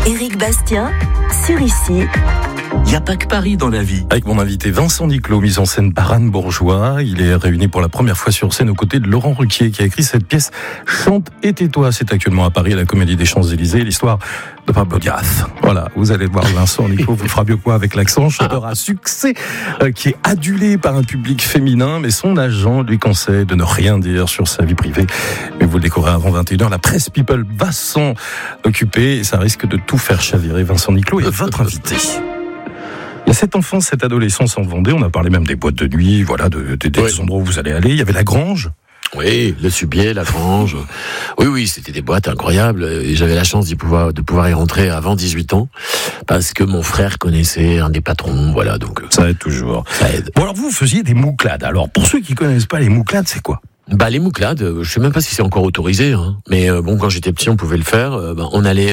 Éric Bastien, sur Ici. Il n'y a pas que Paris dans la vie. Avec mon invité Vincent Niclot, mise en scène par Anne Bourgeois. Il est réuni pour la première fois sur scène aux côtés de Laurent Ruquier, qui a écrit cette pièce Chante et tais-toi. C'est actuellement à Paris, à la Comédie des Champs-Élysées, l'histoire de Pablo Diaz. Voilà, vous allez voir Vincent Niclot, vous fera mieux quoi avec l'accent, chanteur à succès, qui est adulé par un public féminin, mais son agent lui conseille de ne rien dire sur sa vie privée. Mais vous le découvrez avant 21h, la presse People va s'en occuper et ça risque de tout faire chavirer. Vincent Niclot est votre invité. Il y a cette enfance, cette adolescence en Vendée. On a parlé même des boîtes de nuit, voilà, des endroits où vous allez aller. Il y avait la Grange. Oui, le Subier, la Grange. Oui, c'était des boîtes incroyables. Et j'avais la chance de pouvoir y rentrer avant 18 ans. Parce que mon frère connaissait un des patrons, voilà, donc. Ça aide toujours. Ça aide. Bon, alors vous faisiez des mouclades. Alors, pour ceux qui connaissent pas les mouclades, c'est quoi? Les mouclades, je sais même pas si c'est encore autorisé, hein. Mais bon, quand j'étais petit, on pouvait le faire. On allait,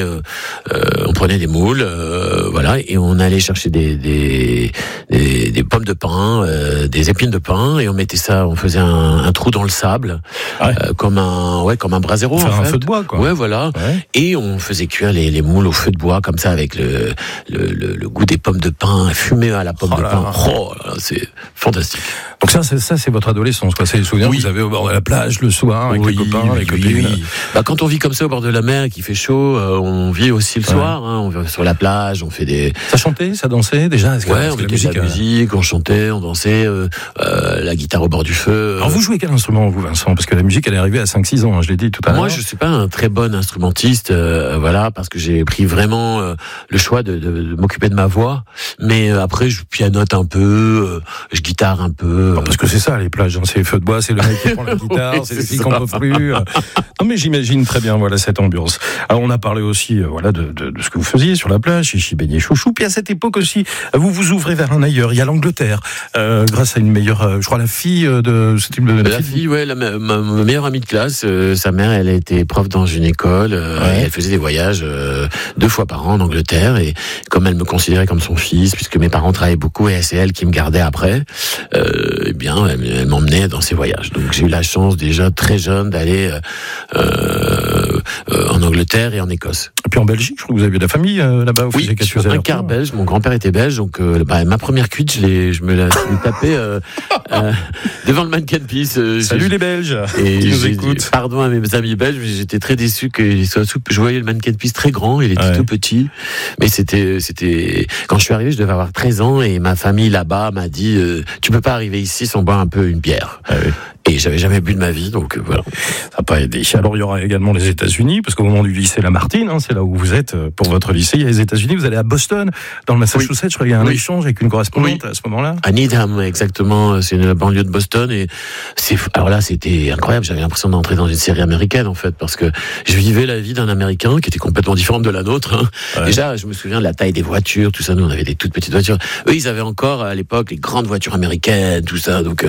on prenait des moules, voilà, et on allait chercher des pommes de pin, des épines de pin, et on mettait ça, on faisait un trou dans le sable, comme un brasero, faire en fait. Un feu de bois, quoi. Ouais, voilà. Ouais. Et on faisait cuire les moules au feu de bois, comme ça, avec le goût des pommes de pin, fumé à la pomme de pin. Oh là, c'est fantastique. Donc ça, c'est votre adolescence, quoi. C'est les souvenirs que vous avez au bord de la plage le soir, avec les copains, les copines. Oui. Quand on vit comme ça au bord de la mer, qu'il fait chaud, on vit aussi le soir, hein. On va sur la plage, on fait des... Ça chantait, ça dansait, déjà? On mettait de la musique, on chantait, on dansait, la guitare au bord du feu. Alors vous jouez quel instrument, vous, Vincent? Parce que la musique, elle est arrivée à 5-6 ans, hein, je l'ai dit tout à l'heure. Moi, je suis pas un très bon instrumentiste, voilà, parce que j'ai pris vraiment le choix de m'occuper de ma voix. Mais après, je pianote un peu, je guitare un peu. Parce que c'est ça, les plages, hein, c'est les feux de bois, c'est le mec qui prend la guitare, c'est les filles qu'on peut plus. Non, mais j'imagine très bien, voilà, cette ambiance. Alors, on a parlé aussi, voilà, de ce que vous faisiez sur la plage, chez Beignet Chouchou. Puis à cette époque aussi, vous vous ouvrez vers un ailleurs. Il y a l'Angleterre, grâce à une meilleure, je crois, la fille de ce type de... La fille, ouais, ma meilleure amie de classe, sa mère, elle a été prof dans une école, et elle faisait des voyages 2 fois par an en Angleterre, et comme elle me considérait comme son fils, puisque mes parents travaillaient beaucoup, et c'est elle qui me gardait après, eh bien, elle m'emmenait dans ses voyages. Donc j'ai eu la chance déjà très jeune d'aller en Angleterre et en Écosse. Et puis en Belgique, je crois que vous avez de la famille là-bas. Oui, je suis un quart belge. Mon grand-père était belge, donc ma première cuite, je me la suis tapée devant le Mannequin Peace. Salut les Belges qui nous écoutent. Pardon à mes amis belges, mais j'étais très déçu qu'il soit sous. Je voyais le Mannequin Peace très grand, il était tout petit, mais c'était quand je suis arrivé, je devais avoir 13 ans et ma famille là-bas m'a dit tu peux pas arriver ici sans boire un peu une bière. Et j'avais jamais bu de ma vie, donc voilà. Ça n'a pas aidé. Alors il y aura également les États-Unis, parce qu'au moment du lycée Lamartine, hein, c'est là où vous êtes pour votre lycée. Il y a les États-Unis. Vous allez à Boston, dans le Massachusetts. Je crois qu'il y a un échange avec une correspondante à ce moment-là. À Needham, exactement. C'est la banlieue de Boston, et alors là, c'était incroyable. J'avais l'impression d'entrer dans une série américaine, en fait, parce que je vivais la vie d'un Américain qui était complètement différente de la nôtre. Hein. Déjà, je me souviens de la taille des voitures, tout ça. Nous, on avait des toutes petites voitures. Eux, ils avaient encore à l'époque les grandes voitures américaines, tout ça. Donc,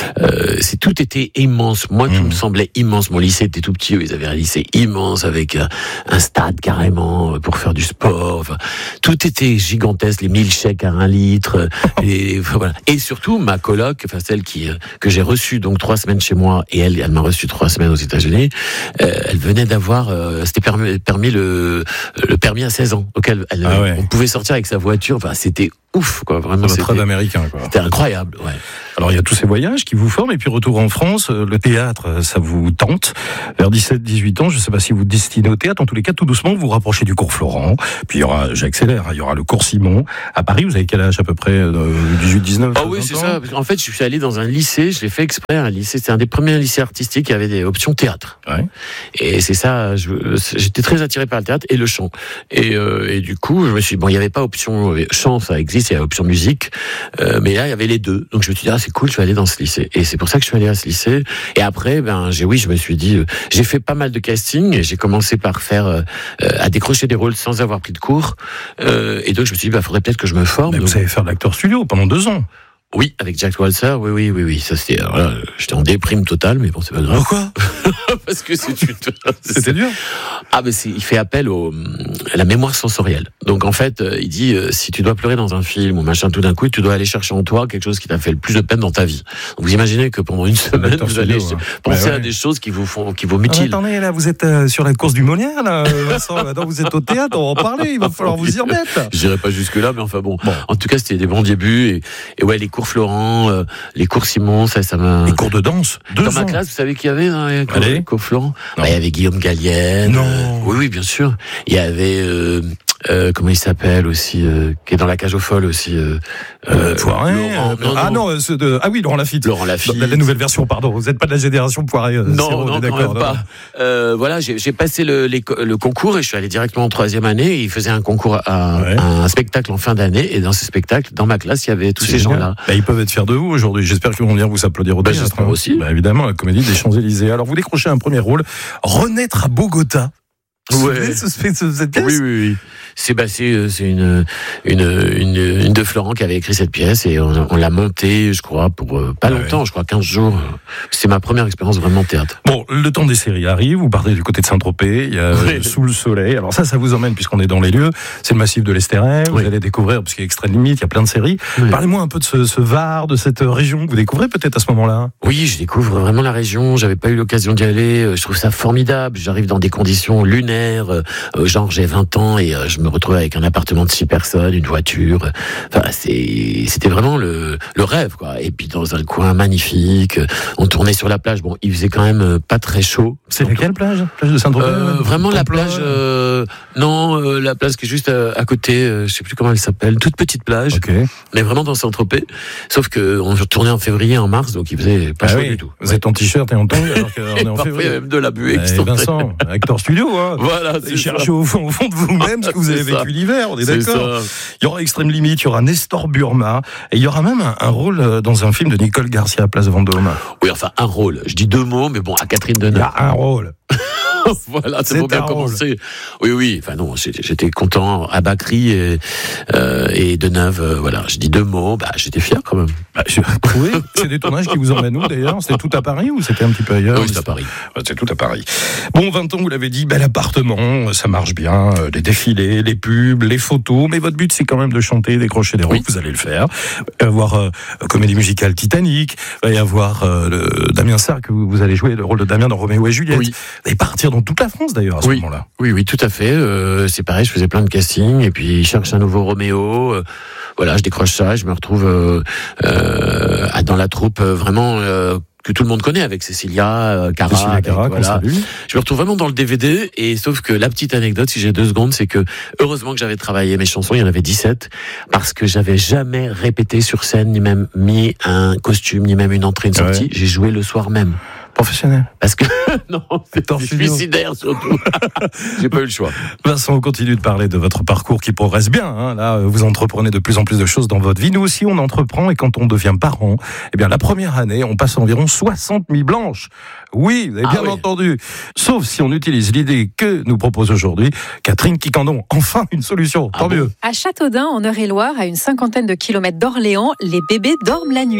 tout était immense. Moi, tout me semblait immense. Mon lycée était tout petit. Eux, ils avaient un lycée immense avec un stade carrément pour faire du sport. Enfin, tout était gigantesque. Les milkshakes à 1 litre. Voilà. Et surtout, ma coloc, enfin celle que j'ai reçue donc 3 semaines chez moi, et elle m'a reçu 3 semaines aux États-Unis. Elle venait d'avoir, c'était permis le permis à 16 ans. Donc on pouvait sortir avec sa voiture. Enfin, c'était ouf, quoi. Vraiment, c'était très américain, quoi. C'était incroyable, ouais. Alors, il y a tous ces voyages qui vous forment, et puis retour en France, le théâtre, ça vous tente. Vers 17-18 ans, je ne sais pas si vous destinez au théâtre, en tous les cas, tout doucement, vous vous rapprochez du cours Florent, puis il y aura, j'accélère, il y aura le cours Simon. À Paris, vous avez quel âge à peu près? 18-19? Ah oui, c'est ça. En fait, je suis allé dans un lycée, je l'ai fait exprès, un lycée, c'était un des premiers lycées artistiques qui avait des options théâtre. Ouais. Et c'est ça, j'étais très attiré par le théâtre et le chant. Et du coup, je me suis dit, bon, il n'y avait pas option chant, ça existe, il y a option musique, mais là, il y avait les deux. Donc, je me suis dit, c'est cool, je vais aller dans ce lycée. Et c'est pour ça que je suis allé à ce lycée. Et après, je me suis dit, j'ai fait pas mal de casting, et j'ai commencé par faire, à décrocher des rôles sans avoir pris de cours. Et donc, je me suis dit, faudrait peut-être que je me forme. Mais vous savez faire de l'acteur studio pendant 2 ans. Oui, avec Jack Walser, oui. Ça, c'était, voilà, j'étais en déprime totale, mais bon, c'est pas grave. Pourquoi? Parce que C'était dur. Ah, mais il fait appel à la mémoire sensorielle. Donc, en fait, il dit, si tu dois pleurer dans un film ou machin, tout d'un coup, tu dois aller chercher en toi quelque chose qui t'a fait le plus de peine dans ta vie. Donc, vous imaginez que pendant une semaine, vous allez penser à des choses qui vous mutilent. Attendez, là, vous êtes sur la course du Molière, là, Vincent. Maintenant, vous êtes au théâtre, on va en parler, il va falloir vous y remettre. Je dirais pas jusque-là, mais enfin bon. En tout cas, c'était des bons débuts. Et ouais, les cours Florent, les cours Simon, ça m'a... Les cours de danse, Dans ma classe, vous savez qui y avait dans les cours Florent? Il y avait Guillaume Gallienne. Non. Oui, bien sûr. Il y avait... comment il s'appelle aussi, qui est dans la cage aux folles aussi. Poiret. Laurent Lafitte. Laurent Lafitte. La nouvelle version, pardon. Vous n'êtes pas de la génération Poiret. Non, d'accord. Pas. Voilà, j'ai passé le concours et je suis allé directement en 3e année. Et il faisait un concours, un spectacle en fin d'année. Et dans ce spectacle, dans ma classe, il y avait tous ces gens-là. Ils peuvent être fiers de vous aujourd'hui. J'espère qu'ils vont venir vous applaudir au théâtre. J'espère aussi. Évidemment, la Comédie des Champs-Élysées. Alors, vous décrochez un premier rôle, Renaître à Bogota. Ouais. Cette pièce. Oui. C'est une de Florent qui avait écrit cette pièce et on l'a montée, je crois, pour pas longtemps, je crois 15 jours. C'est ma première expérience vraiment théâtre. Bon, le temps des séries arrive, vous partez du côté de Saint-Tropez, il y a Sous le soleil. Alors ça vous emmène, puisqu'on est dans les lieux, c'est le massif de l'Estérel, vous allez découvrir, parce qu'il y a Extrême Limite, il y a plein de séries. Parlez-moi un peu de ce Var, de cette région que vous découvrez peut-être à ce moment-là. Oui, je découvre vraiment la région, j'avais pas eu l'occasion d'y aller, je trouve ça formidable, j'arrive dans des conditions lunaires, genre j'ai 20 ans et je me retrouve avec un appartement de 6 personnes, une voiture, enfin c'était vraiment le rêve, quoi. Et puis dans un coin magnifique, on tournait sur la plage, bon il faisait quand même pas très chaud. C'est laquelle plage? Plage de Saint-Tropez? Vraiment la plage, la plage qui est juste à côté, je sais plus comment elle s'appelle, toute petite plage, mais vraiment dans Saint-Tropez, sauf que on tournait en février, en mars, donc il faisait pas chaud du tout. Vous êtes en t-shirt et en tongs alors qu'on est en février. Même de la buée qui Vincent, Acteur Studio, hein. Voilà, cherchez au fond de vous-même ce que vous avez vécu l'hiver, on est d'accord. Il y aura Extrême Limite, il y aura Nestor Burma, et il y aura même un rôle dans un film de Nicole Garcia à Place Vendôme. Oui, enfin un rôle. Je dis 2 mots, mais bon, à Catherine Deneuve. Il y a un rôle. Voilà, c'est pour bien commencer. Oui. Enfin non, j'étais content. À Bacri et Deneuve, voilà. Je dis 2 mots. J'étais fier quand même. Oui. C'est des tournages qui vous emmènent où d'ailleurs? C'était tout à Paris ou c'était un petit peu ailleurs? Oui, c'est à Paris. C'est tout à Paris. Bon, 20 ans, vous l'avez dit, bel appartement, ça marche bien. Les défilés, les pubs, les photos. Mais votre but, c'est quand même de chanter, décrocher des rôles. Vous allez le faire. Il va y avoir comédie musicale Titanic. Il va y avoir Damien Sarr que vous allez jouer le rôle de Damien dans Roméo et Juliette. Oui. Et partir dans toute la France d'ailleurs à ce moment-là. Oui, tout à fait. C'est pareil, je faisais plein de castings et puis je cherche un nouveau Roméo. Voilà, je décroche ça, je me retrouve dans la troupe vraiment que tout le monde connaît avec Cécilia Cara. Voilà. Je me retrouve vraiment dans le DVD et sauf que la petite anecdote, si j'ai 2 secondes, c'est que heureusement que j'avais travaillé mes chansons, il y en avait 17, parce que j'avais jamais répété sur scène, ni même mis un costume, ni même une entrée, une sortie. J'ai joué le soir même. Professionnel. Parce que non, c'est suicidaire surtout. J'ai pas eu le choix. Vincent, on continue de parler de votre parcours qui progresse bien. Hein. Là, vous entreprenez de plus en plus de choses dans votre vie. Nous aussi, on entreprend et quand on devient parent, eh bien, la première année, on passe environ 60 nuits blanches. Oui, vous avez bien entendu. Sauf si on utilise l'idée que nous propose aujourd'hui Catherine Quicandon. Enfin, une solution. Tant mieux. À Châteaudun, en Eure-et-Loire, à une 50aine de kilomètres d'Orléans, les bébés dorment la nuit.